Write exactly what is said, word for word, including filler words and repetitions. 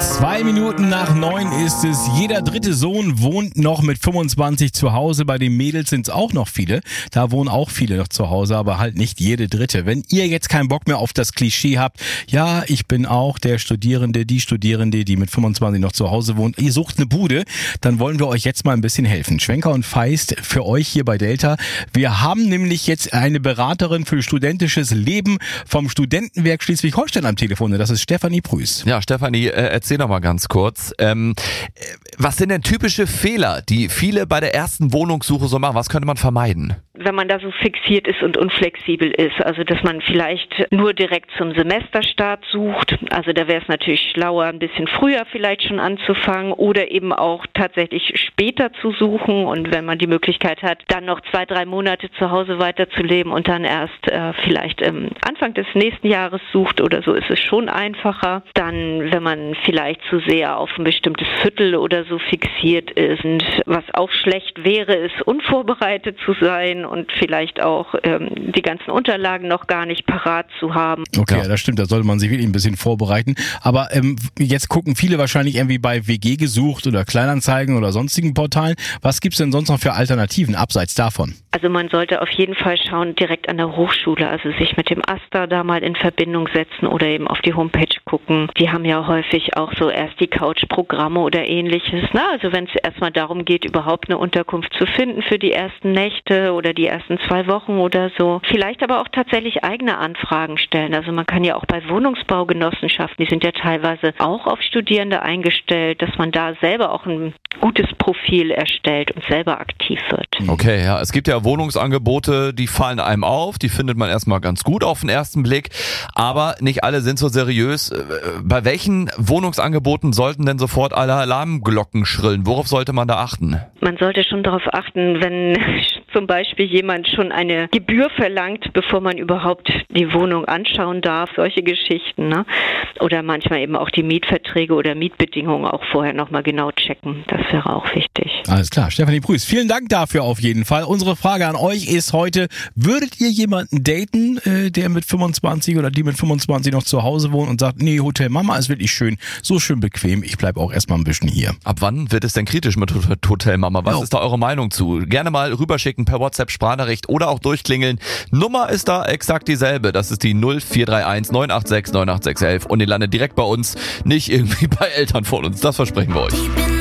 Zwei Minuten nach neun ist es. Jeder dritte Sohn wohnt noch mit fünfundzwanzig zu Hause. Bei den Mädels sind es auch noch viele. Da wohnen auch viele noch zu Hause, aber halt nicht jede dritte. Wenn ihr jetzt keinen Bock mehr auf das Klischee habt, ja, ich bin auch der Studierende, die Studierende, die mit fünfundzwanzig noch zu Hause wohnt, ihr sucht eine Bude, dann wollen wir euch jetzt mal ein bisschen helfen. Schwenker und Feist für euch hier bei Delta. Wir haben nämlich jetzt eine Beraterin für studentisches Leben vom Studentenwerk Schleswig-Holstein am Telefon. Das ist Stefanie Prüß. Ja, Stefanie, äh, erzähl doch mal ganz kurz. Ähm, was sind denn typische Fehler, die viele bei der ersten Wohnungssuche so machen? Was könnte man vermeiden? Wenn man da so fixiert ist und unflexibel ist, also dass man vielleicht nur direkt zum Semesterstart sucht, also da wäre es natürlich schlauer, ein bisschen früher vielleicht schon anzufangen oder eben auch tatsächlich später zu suchen und wenn man die Möglichkeit hat, dann noch zwei, drei Monate zu Hause weiterzuleben und dann erst äh, vielleicht ähm, Anfang des nächsten Jahres sucht oder so, ist es schon einfacher. Dann, wenn man vielleicht zu sehr auf ein bestimmtes Viertel oder so fixiert ist und was auch schlecht wäre, ist unvorbereitet zu sein und vielleicht auch ähm, die ganzen Unterlagen noch gar nicht parat zu haben. Okay, ja. Das stimmt, da sollte man sich wirklich ein bisschen vorbereiten. Aber ähm, jetzt gucken viele wahrscheinlich irgendwie bei W G gesucht oder Kleinanzeigen oder sonstigen Portalen. Was gibt's denn sonst noch für Alternativen abseits davon? Also man sollte auf jeden Fall schauen, direkt an der Hochschule, also sich mit dem AStA da mal in Verbindung setzen oder eben auf die Homepage gucken. Die haben ja häufig auch so erst die Couch-Programme oder ähnliches. Na, also wenn es erstmal darum geht, überhaupt eine Unterkunft zu finden für die ersten Nächte oder die ersten zwei Wochen oder so. Vielleicht aber auch tatsächlich eigene Anfragen stellen. Also man kann ja auch bei Wohnungsbaugenossenschaften, die sind ja teilweise auch auf Studierende eingestellt, dass man da selber auch ein gutes Profil erstellt und selber aktiv wird. Okay, ja, es gibt ja Wohnungsangebote, die fallen einem auf, die findet man erstmal ganz gut auf den ersten Blick, aber nicht alle sind so seriös. Bei welchen Wohnungsangeboten sollten denn sofort alle Alarmglocken schrillen? Worauf sollte man da achten? Man sollte schon darauf achten, wenn zum Beispiel jemand schon eine Gebühr verlangt, bevor man überhaupt die Wohnung anschauen darf, solche Geschichten, ne? Oder manchmal eben auch die Mietverträge oder Mietbedingungen auch vorher nochmal genau checken. Das wäre auch wichtig. Alles klar, Stefanie Prüß, vielen Dank dafür auf jeden Fall. Unsere Frage an euch ist heute, würdet ihr jemanden daten, äh, der mit fünfundzwanzig oder die mit fünfundzwanzig noch zu Hause wohnt und sagt, nee, Hotel Mama ist wirklich schön, so schön bequem, ich bleib auch erstmal ein bisschen hier. Ab wann wird es denn kritisch mit Hotel Mama? Was Ja. ist da eure Meinung zu? Gerne mal rüberschicken per WhatsApp Sprachnachricht oder auch durchklingeln. Nummer ist da exakt dieselbe. Das ist die null vier drei eins neun acht sechs neun acht sechs eins und ihr landet direkt bei uns, nicht irgendwie bei Eltern von uns. Das versprechen wir euch.